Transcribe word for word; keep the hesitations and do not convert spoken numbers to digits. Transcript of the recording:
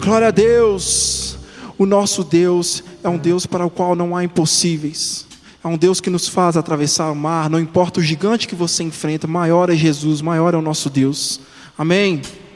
Glória a Deus. O nosso Deus é um Deus para o qual não há impossíveis. É um Deus que nos faz atravessar o mar. Não importa o gigante que você enfrenta, maior é Jesus, maior é o nosso Deus. Amém.